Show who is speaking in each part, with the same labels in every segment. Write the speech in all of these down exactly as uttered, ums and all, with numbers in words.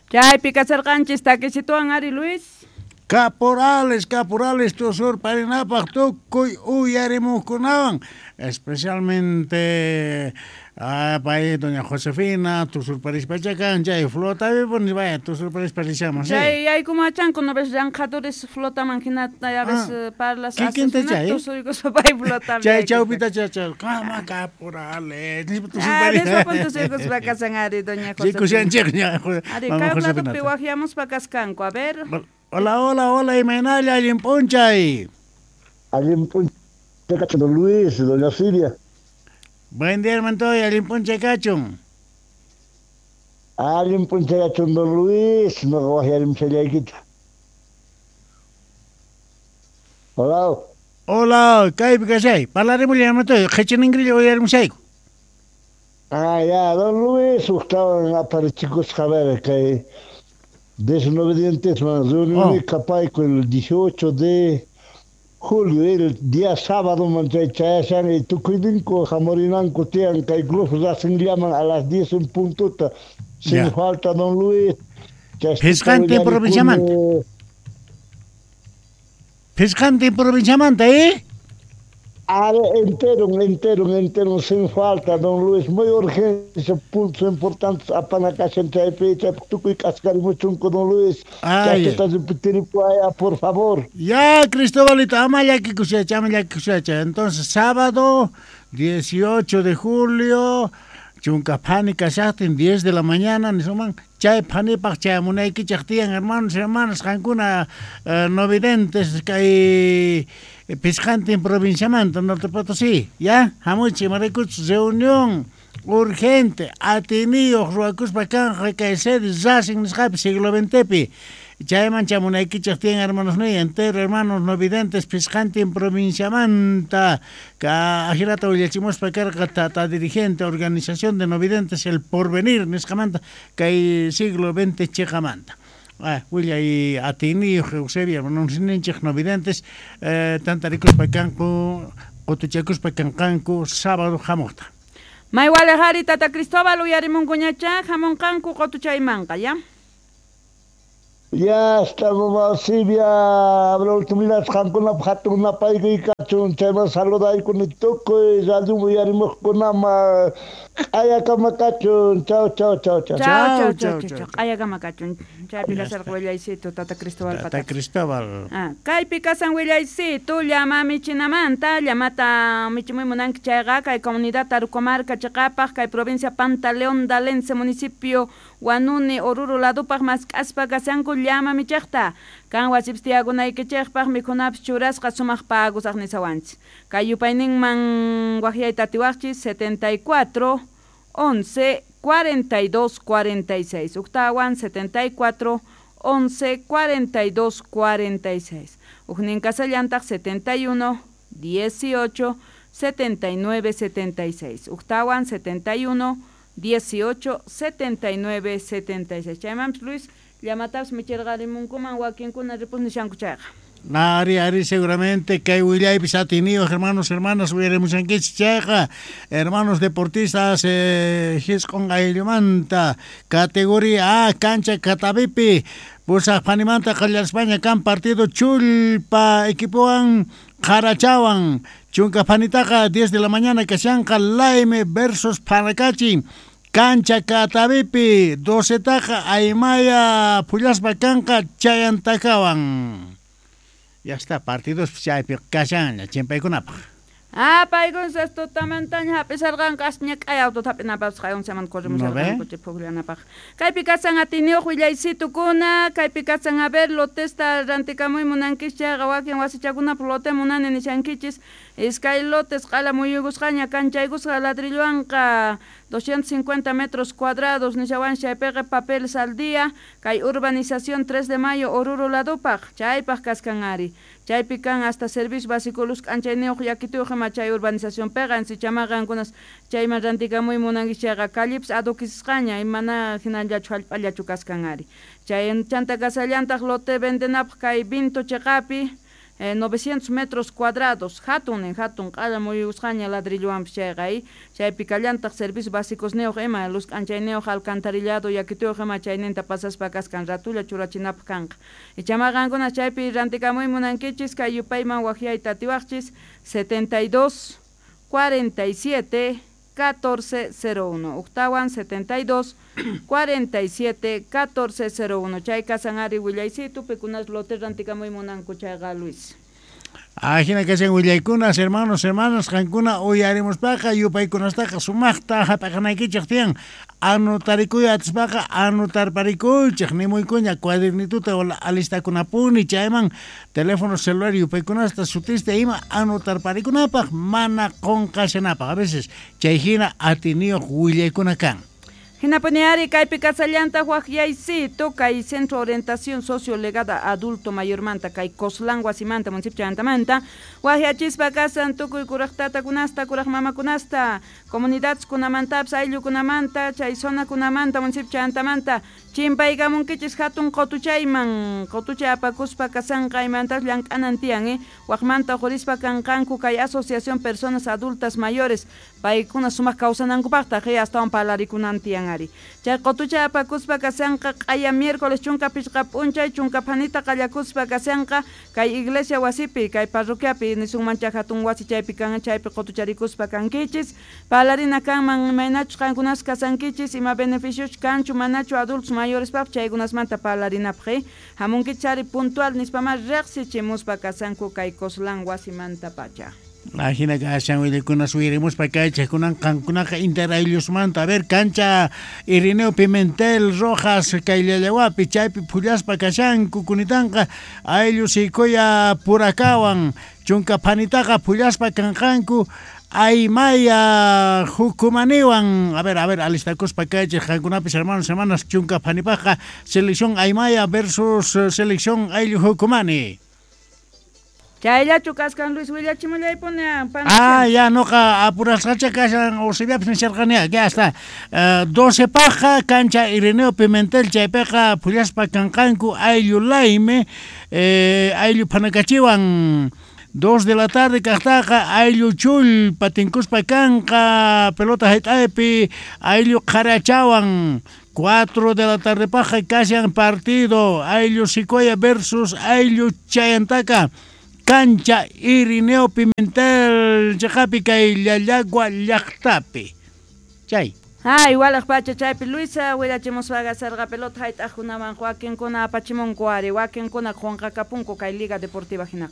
Speaker 1: Chaypi kasarqanchis takisituan ari Luis.
Speaker 2: Caporales, caporales, tosur parinapaq tukuy uyarimukunawan, especialmente ah, pay doña Josefina, tusur parispachakan, chay flota vipuni vaya, tusur parispachaman.
Speaker 1: Chay ay kumachan kuno ves ranjadores flota manginata ya ves ah, parlas
Speaker 2: asesinatos,
Speaker 1: soy cosa pay flota.
Speaker 2: Chay chaupita chacha, kama caporales, tusur
Speaker 1: Ah, después punto soy cosa vacasan ari doña Josefina.
Speaker 2: Chikusian chiknya.
Speaker 1: Ari kablado piwajiamos pakaskanko, a ver.
Speaker 2: Hola, hola, hola, Imenaya, Alimpunchay.
Speaker 3: Alimpunchay, cacho, don Luis, doña Silvia.
Speaker 2: Buen día, hermano, Alimpunchay, cacho.
Speaker 3: Alimpunchay, cacho, don Luis, no voy a Alimpunchay, Hola.
Speaker 2: Hola, ¿qué pasa? Hablaremos ya, hermano, ¿qué ingrid voy a Alimpunchay?
Speaker 3: Ah, ya, don Luis, estaban a para chicos, a ver, que... Desobedientes, reunión oh. capaz con el dieciocho de julio, el día sábado, manchachayan y tucuidinco, jamorinanco, tean, que hay grupos hacen llaman a las diez en punto, sin yeah. falta, don Luis.
Speaker 2: Pescante provinciamanta. Pescante provinciamanta, ¿eh?
Speaker 3: Ah, entero, entero, entero, sin falta, don Luis, muy urgente, puntos importantes, apenas casi en Chaypecha, tú que cascar mucho con don Luis,
Speaker 2: Ay,
Speaker 3: ya estás en por favor.
Speaker 2: Ya, Cristobalito, ama ya que cosecha, ama ya que cosecha. Entonces, sábado, dieciocho de julio, Chuncapani Casatin, diez de la mañana, ni suman, Chay Panipak, Chay Munaiki, Chachtian, hermanos y hermanas, Cancuna, uh, no videntes, que hay... Pescante en provinciamento, Norte Potosí, ¿ya? Hamuchi, Maricuch, reunión urgente, Ateneo, Ruacus, Bacán, Recaecer, Zasing, Niscap, siglo veinte. Chayman, Chamunaiki, Chastien, hermanos no entero, hermanos no videntes, Pescante en provinciamanta, Ca Agirata, Ullachimos, Pacar, Tata, dirigente, organización de no videntes, el porvenir, Niscamanta, que hay siglo veinte, Checamanta. Ah, William y Ateneo, Eusebio, no sinenchek no videntes, eh, tantaricos pacanco, cotuchecos pacancanco, sábado jamota.
Speaker 1: Maiwale Hari Tata Cristóbal uyarimunguñacha, jamón canco, cotuchaimanca, ¿ya?
Speaker 3: Ya estamos Silvia, habrá ultimidad con una pata una paiga y cacho un tema saluda y con el toco y ya de un yarimos con ama aya kama cacho chao chao chao chao
Speaker 1: chao chao chao aya kama cacho chao picasan huellaicito Tata Cristóbal
Speaker 2: Tata Cristóbal
Speaker 1: ah kai picasan huellaicito llama michinamanta llamata michimuy munanki chayqa kay comunidad Tarucomarca Chaqapaq kay provincia Pantaleón Dalense municipio Wanuni Oruro ladupaq mas k'aspa kasanku llama michaqta kan wasipstiagunaykichikpaq mikhunapis churasqa sumaq pagusaq nisawanchis kay yupayninman waqyayta tiwaqchis setenta y cuatro once cuarenta y dos cuarenta y seis uktawan setenta y cuatro once cuarenta y dos cuarenta y seis uknin kasallantaq setenta y uno dieciocho setenta y nueve setenta y seis uktawan setenta y uno dieciocho setenta y nueve setenta y seis chaymanpas Luis llamatas michirqarimunkuman wakinkuna ripus nishankuchayqa.
Speaker 2: Ari, Ari, seguramente que hay William Pisatinios, hermanos, hermanas, Chayqa, hermanos deportistas, eh, con Ailumanta, categoría A, cancha Catavipi, Bursa Panimanta, Calle España, can partido Chulpa, equipoan Jarachawan, Chunca Panitaca, diez de la mañana, que sean Laime versus Paracachi. Cancha Catavipi, doce taja, Aymaya, Pullas Bacanca, Chayantacaban. Ya está, partidos Chayapicayan, Chimpaikunapa.
Speaker 1: Ah, paigun esto también a pesar de que has ñek ay auto tapina pa scayon se man corremos el campo de Poblana pa. Kai picasan atinio huillaicito kuna, kai picasan a ver lo testa ranticamoy munankicha gawakin wasichakuna plote munan en chankichis, eskai lotes qala muy gusqaña cancha igus ladrilloanqa doscientos cincuenta metros cuadrados nishawan shaypeqe papeles al día, kai urbanización tres de mayo Oruro ladupaq, chaypaq kaskanari. Chaypi kan hasta servicio básico luz anchayneuq yakituqa machay urbanización pega en sichamagankunas chayman rantikamuy munankichaqa callips aduquisqaña imana hinallachu hallp'allachu kaskanari. Chay chanta kasallantaq lote vendenapaq kay Vinto Chaqapi eh, novecientos metros cuadrados, hatun en hatun, qala muy usqaña ladrillowan chayqay, chaypi kallantaq servicios básicos neo ema, luz anchayneo alcantarillado, yakiteo ema chaynenta pasaspa kaskan ratulla churachinap kanqa. Y chamaqankuna chaypi rantikamuy munankichis, kay yupayman wajiayta tiwaqchis, setenta y dos, cuarenta y siete, catorce cero uno, octawan setenta y dos, cuarenta y siete, catorce cero uno, chay kasanari willaysitu, pekunas lotes rantikamuy munanku chayqa Luis.
Speaker 2: Ajina que sean willaykunas, hermanos, hermanas, jankuna uyaremos paja, yupaykunastaqa sumaqta hapaqanaykichaq tiyan, anotarikuya atispaqa anotarparikuychaq, nimuykuña cuadernituta wala alistakunapuni chayman teléfono celular yupaykunasta sutiste ima anotarparikunapaq mana qonqashanapaq, a veces chayhina atiniyuq willaykuna kan.
Speaker 1: Hinapuniari kaypi kasallanta huaqyaysitu kay Centro de Orientación Sociolegada Adulto Mayormanta kay Coslan Wasimanta municipio Antamanta huaqyachispa kasan tukuy kuraqtata kunasta kuraq mamakunasta comunidades kunamantapas ayllu kunamanta chay zona kunamanta municipio Antamanta chimpaykamunkichis hatun qotuchayman qotuchay apakuspa kasanqa imantas llank'anan tiyan eh waqmanta hurispa kanqanku kay Asociación Personas Adultas Mayores paykuna sumaq kawsanankupaqta qhi astawan palarikunan tiyan ari chay qotuchay apakuspa kasanqa q'aya miércoles chunka pichqa p'unchay chunka phanita qallakuspa kasanqa kay iglesia wasipi kay parroquiapi nisunmancha hatun wasi chaypi kan chaypi qotucharikuspa kankichis palarina kanman maynachu qankunas kasankichis ima beneficios kanchu manachu adultos mayores pap chaykunasmanta palarinapqi hamunkichari puntual nispama reqsichimuspa kasanku kay Coslan wasimanta pacha.
Speaker 2: Imagina que hayan willaykunas uyarimus pa kay chaykunan qankunaqa interayllusmanta a ver cancha Irineo Pimentel Rojas kay Llallawapi chaypi phullaspa kashanku kunitanqa ayllu sikoya purakawan chunka phanitaqa phullaspa kanqanku Aymaya Hukumaniwan, a ver, a ver, alistakus pacache, jankunapis hermanos, hermanas, chunka panipaja, selección Aymaya versus uh, selección Ayllu Hukumani.
Speaker 1: Chayla chukaskan Luis William Chimulay pone
Speaker 2: Ah, ya, no, apuras cacha, cacha, o se vea pensarganea, ya está. Uh, doce paja, cancha Irineo Pimentel, chaypeja, puyaspa cancancu, Ayllu Laime, eh, Ayllu Panakachiwan. Dos de la tarde, Castaja, Ayllu Chul, Patincuspa Canca, Pelota Hetaipi, Ayllu Carachawan. Cuatro de la tarde, Paja, Casian partido, Ayllu Sicoya versus Ayllu Chayantaca. Cancha Irineo Pimentel, Chajapica y Llallagua Llactapi. Chay.
Speaker 1: Ah, igual a Pacha Chaypi Luisa, huirachimos vaga sarga pelota hait ajunaman Joaquín Kuna Pachimon Cuari, Joaquín Kuna Juan Capunco, Kai Liga Deportiva Jinaca.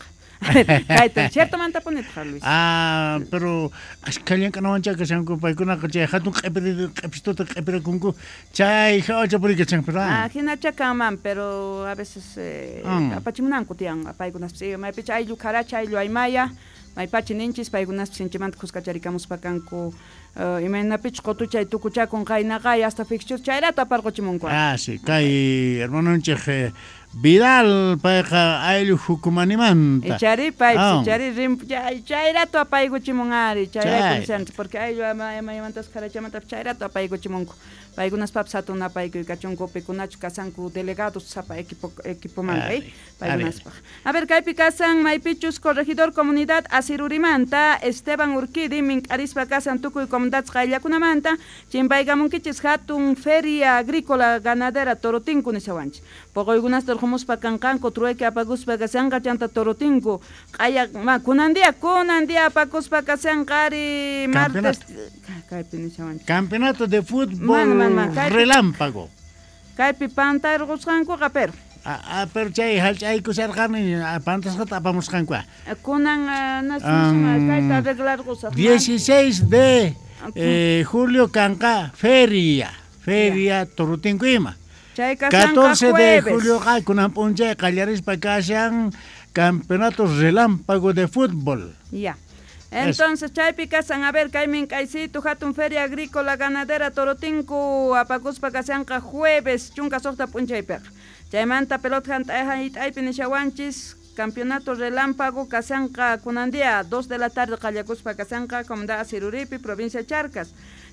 Speaker 1: Cierto manta poneta Luis.
Speaker 2: Ah, pero es que alguien que no mancha que se han ocupado con una coche, hat un epistoto que kunku, chay, jaocha por que se han perdido.
Speaker 1: Ah, Jinacha Kaman, pero a veces eh, a Pachimunan Kutian, a Paigunas, me picha ay Lucaracha y Luaimaya, my Pachininchis, Paigunas, Sinchimant Cuscacharicamus Pacanco. Uh, imena pich qotuchay tukucha con kainaqa hasta fixtures chayrata parqochimunku.
Speaker 2: Ah, sí, kay hermano Nche Vidal paja Ayllu Hukumanimanta.
Speaker 1: Echari pay, oh. Echari rim chayrata payguchimungari, chayray porque Ayllu amayamantas karachamanta chayrata payguchimunku. Paigunas papsatuna paygu kachunku pekunachu kasanku delegados sapa equipo equipo mangay. Paigunas pa. A ver, kaypi kasan maypichus corregidor comunidad Asirurimanta Esteban Urquidi mink'arispa kasan tukuy comunidad qayllakunamanta chimpaykamunkichis hatun feria agrícola ganadera Torotinku nishawanchis. Poqoykunas torjumuspa kanqanku trueque apaguspa kasanqa chanta Torotinku qaya ma kunandia kunandia apakuspa kasanqari martes kaypi nishawanchis.
Speaker 2: Campeonato de fútbol man, man, man, kaypi, relámpago.
Speaker 1: Kaypi panta irqusqanku qaper.
Speaker 2: Ah, ah, pero chay halchay kusarqani pantas tapamos qankua.
Speaker 1: Kunan nasin kayta arreglar qusaq.
Speaker 2: dieciséis de eh, julio kanqa feria, feria Torotinku ima. catorce de julio hay kunan punche qallarispa kashan campeonatos relámpago de fútbol.
Speaker 1: Ya. Entonces, chaypi kasan a ver kaymin kaysito hatun feria agrícola ganadera Torotinku apakuspa kasanqa jueves chunka soqta punchaypiq. Chaymanta pelota hant'aypi nishawanchis campeonato relámpago kasanqa kunandia dos de la tarde qallakuspa kasanqa comunidad Asiruripi provincia Charcas.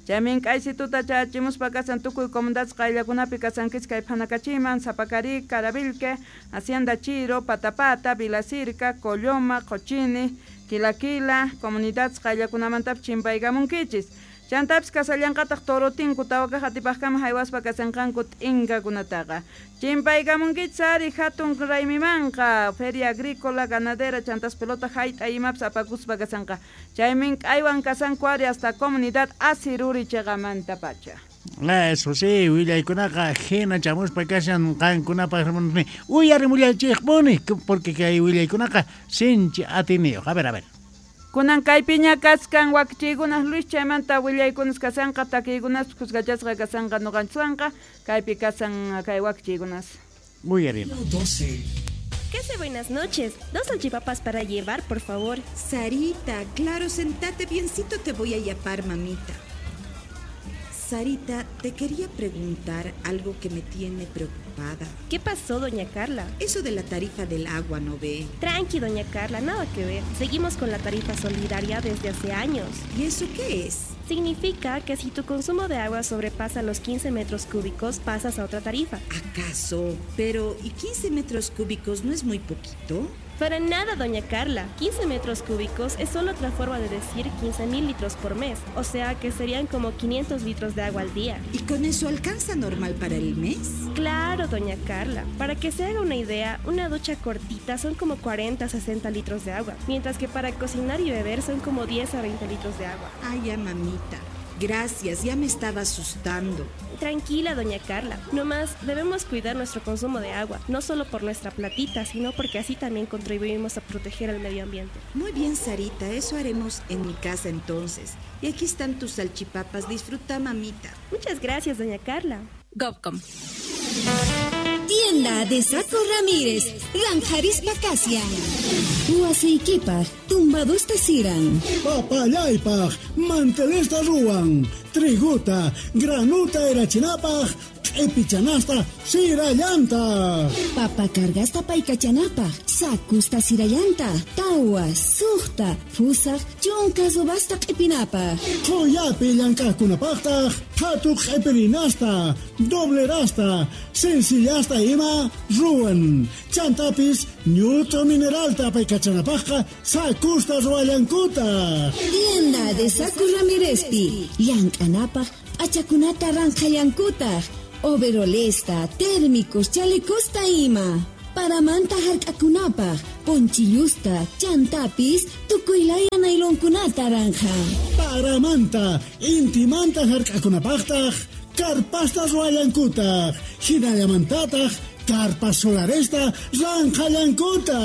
Speaker 1: Chaymin k'aysituta chachimuspa kasan tukuy comunidades qayllakunapi kasankis kay Phanakachiman, Sapacari, Caravilque, Hacienda Chiro, Patapata, Vilacirca, Colloma, Cochini, Quilaquila, comunidades qayllakunamantapi chimpaykamunkichis. Chantapis kasallanqataq Torotinku tawaka hatipaqkama haywaspa kasanqanku t'inkakunataqa. Chimpaykamunkichis ari hatun raymimanqa Feria Agrícola, Ganadera, Chantas Pelota, hayt'a imapas apakuspa kasanqa. Chaymin k'aywan kasanku ari hasta comunidad Asiruri chayqamanta pacha.
Speaker 2: Eso sí, willaykunaqa hina chamuspa kashan qankunapaq uyarimullachikpuni, porque kay willaykunaqa sinchi atiniyo. A ver, a ver.
Speaker 1: Kunan kaypiña kaskan wakchiykunas Luis chaymanta willaykunas kasanqa takiykunas kusqachasqa kasanqa nuqanchikwanqa kaypi kasan kay wakchiykunas.
Speaker 2: Uyarina.
Speaker 4: Casi buenas noches. Dos salchipapas para llevar, por favor.
Speaker 5: Sarita, claro, sentate biencito, te voy a yapar, mamita. Sarita, te quería preguntar algo que me tiene preocupada.
Speaker 4: ¿Qué pasó, doña Carla?
Speaker 5: Eso de la tarifa del agua, ¿no ve?
Speaker 4: Tranqui, doña Carla, nada que ver. Seguimos con la tarifa solidaria desde hace años.
Speaker 5: ¿Y eso qué es?
Speaker 4: Significa que si tu consumo de agua sobrepasa los quince metros cúbicos, pasas a otra tarifa.
Speaker 5: ¿Acaso? Pero, ¿y quince metros cúbicos no es muy poquito?
Speaker 4: Para nada, doña Carla. quince metros cúbicos es solo otra forma de decir quince mil litros por mes. O sea que serían como quinientos litros de agua al día.
Speaker 5: ¿Y con eso alcanza normal para el mes?
Speaker 4: Claro, doña Carla. Para que se haga una idea, una ducha cortita son como cuarenta a sesenta litros de agua. Mientras que para cocinar y beber son como diez a veinte litros de agua.
Speaker 5: Ay, ya, mamita. Gracias, ya me estaba asustando.
Speaker 4: Tranquila, doña Carla. Nomás debemos cuidar nuestro consumo de agua, no solo por nuestra platita, sino porque así también contribuimos a proteger el medio ambiente.
Speaker 5: Muy bien, Sarita, eso haremos en mi casa entonces. Y aquí están tus salchipapas, disfruta, mamita.
Speaker 4: Muchas gracias, doña Carla.
Speaker 6: Gopcom. Tienda de Saco Ramírez, Ranjaris Pacasia. Huasiykipaj, tumbados tasiran.
Speaker 7: Papayaypaj, mantelesta ruan. Triguta, granuta erachinapaj, epichanasta sirayanta.
Speaker 6: Papa cargasta paikachanapaj, sakusta sirayanta. Tawa, suhta, fusak, chunkas basta epinapaj.
Speaker 7: Choyapi llankakunapajtaj, hatuk epirinasta, doblerasta, sencillasta ima ruan. Chantapis, ñuto mineralta paikachanapajka, sakusta ruayankuta.
Speaker 6: Tienda de Saco Ramírezpi, Yankanapaj, achakunata ranjayankuta. Overolesta, térmicos, chalecos taima. Para manta harkakunapaj, ponchillusta, chantapis, tukuylaya nailonkunata ranja.
Speaker 7: Para manta, intimanta harkakunapajtaj, carpasta ruayankuta. Hinayamantataj, carpas solaresta ranjayankuta.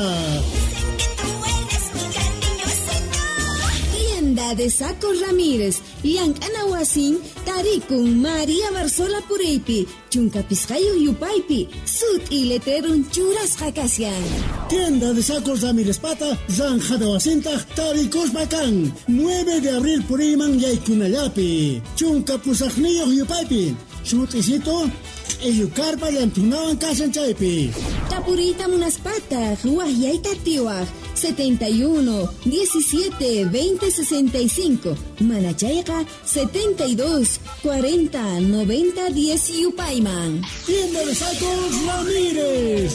Speaker 6: Tienda de Saco Ramírez, Llank'anahuasin, Tarikun, María Barzola Pureipi, Chuncapiscayo Yupaipi, Sut y Leterun Churas Jacasian.
Speaker 7: Tienda de Sacos Ramírez Pata, Zanja de Huacinta, Taricos Bacán, nueve de abril Puriman Yaykunayapi, Chuncapusajnillo Yupaipi, Sutisito, Eyucarpa Yantunawan Casanchaipi.
Speaker 6: Tapurita Munaspata, Huayaita Tiwaj, setenta y uno, diecisiete, veinte, sesenta y cinco. Manachaica, setenta y dos, cuarenta, noventa, diez Yupaiman.
Speaker 7: Tienda de Sacos Ramírez.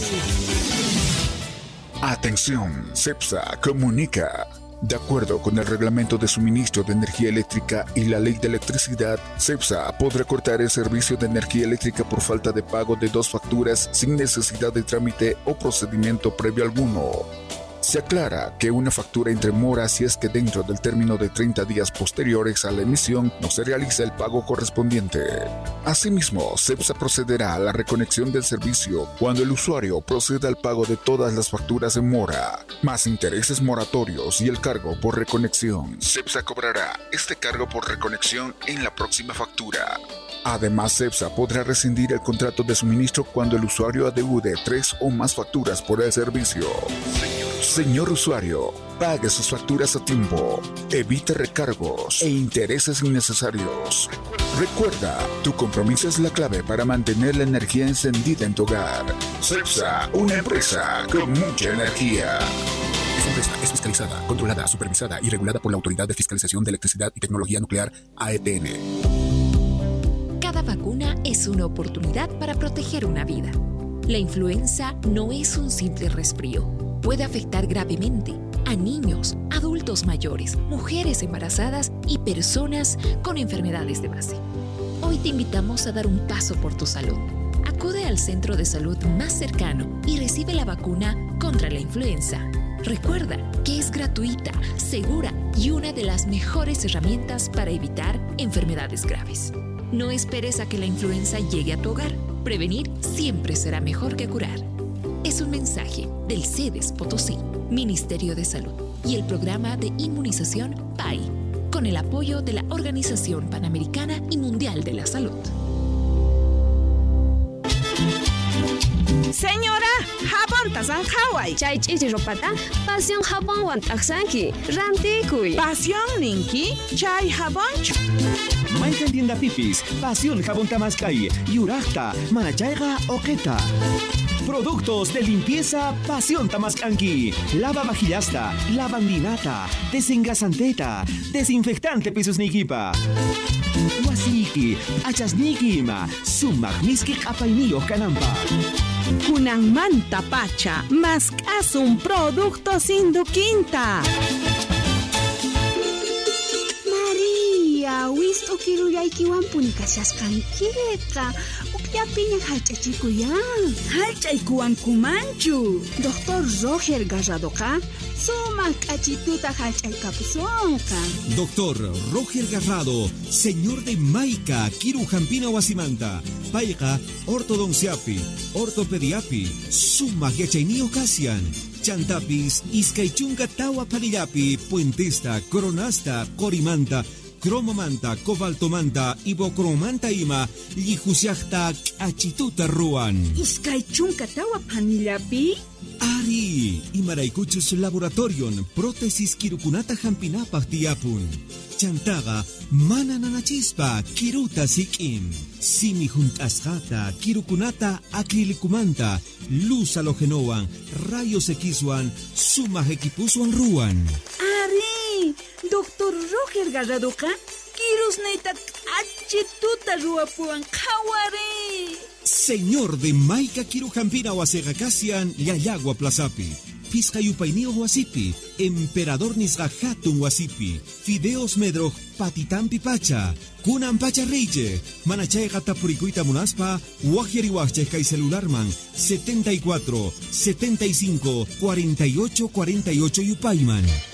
Speaker 8: Atención, CEPSA comunica. De acuerdo con el Reglamento de Suministro de Energía Eléctrica y la Ley de Electricidad, CEPSA podrá cortar el servicio de energía eléctrica por falta de pago de dos facturas sin necesidad de trámite o procedimiento previo alguno. Se aclara que una factura entre mora si es que dentro del término de treinta días posteriores a la emisión no se realiza el pago correspondiente. Asimismo, CEPSA procederá a la reconexión del servicio cuando el usuario proceda al pago de todas las facturas en mora, más intereses moratorios y el cargo por reconexión. CEPSA cobrará este cargo por reconexión en la próxima factura. Además, CEPSA podrá rescindir el contrato de suministro cuando el usuario adeude tres o más facturas por el servicio. Señor usuario, pague sus facturas a tiempo, evite recargos e intereses innecesarios. Recuerda, tu compromiso es la clave para mantener la energía encendida en tu hogar. CEPSA, una empresa con mucha energía. Esta empresa es fiscalizada, controlada, supervisada y regulada por la Autoridad de Fiscalización de Electricidad y Tecnología Nuclear, A E T N.
Speaker 9: es una oportunidad para proteger una vida. La influenza no es un simple resfrío. Puede afectar gravemente a niños, adultos mayores, mujeres embarazadas y personas con enfermedades de base. Hoy te invitamos a dar un paso por tu salud. Acude al centro de salud más cercano y recibe la vacuna contra la influenza. Recuerda que es gratuita, segura y una de las mejores herramientas para evitar enfermedades graves. No esperes a que la influenza llegue a tu hogar. Prevenir siempre será mejor que curar. Es un mensaje del CEDES Potosí, Ministerio de Salud y el Programa de Inmunización P A I, con el apoyo de la Organización Panamericana y Mundial de la Salud.
Speaker 10: Señora, jabón tazan Hawaii.
Speaker 11: Chay chichi ropata, pasión jabón wantaksanki, rantikuy.
Speaker 10: Pasión ninki, chay jabón.
Speaker 12: Maikan tienda pipis, pasión jabón tamascay, yurachta, manachaiga oqueta. Productos de limpieza Pasión Tamascanqui. Lava vajillasta, lavandinata, desengrasanteta, desinfectante pisos niquipa. Wasiki, achasniquima, sumagmiskik apainillo canampa.
Speaker 10: Kunan manta pacha, más un producto sin duquinta.
Speaker 13: María, wisto kiruyaykiwan punikashasqankita. Ukllapiña hallch'achikuyan.
Speaker 10: Hallch'aykuwan kumanchu.
Speaker 13: Doctor Roger Garradoqa sumaq k'achituta hallch'aykapusunqa.
Speaker 14: Doctor Roger Garrado, señor de Maica, Kirujampina Wasimanta. Paiqa, ortodonciapi, ortopediapi, sumaq yachayniyuq kasyan. Chantapis, iskaychunka tawa palillapi, puentesta, coronasta, corimanta, cromomanta, cobaltomanta, ibocromanta ima, llijusiaqta achituta ruan.
Speaker 10: Iskaychunka tawa panillapi?
Speaker 14: Ari, imaraykuchus laboratorion, prótesis kirukunata hampinapaq tiyapun. Chantaga, mana nanachispa, kiruta sikin. Simi juntasjata, kirukunata acrilikumanta, luz halogenoan, rayos Xwan, sumaj equipuswan ruan.
Speaker 10: Ari, doctor Roger Garradoqa, kirus neita achituta ruapuan kawari.
Speaker 14: Señor de Maica Kirujampina Wasegacasian, Yayagua Plazapi. Fiscayupainio Wasipi, Emperador Nisgahatun Wasipi, Fideos Medroj Patitampi Pacha, Kunan Pacha Reije, Manachay Gatapuricuita Munaspa, Wajeriwache Kai Celularman, setenta y cuatro, setenta y cinco, cuarenta y ocho, cuarenta y ocho Yupaiman.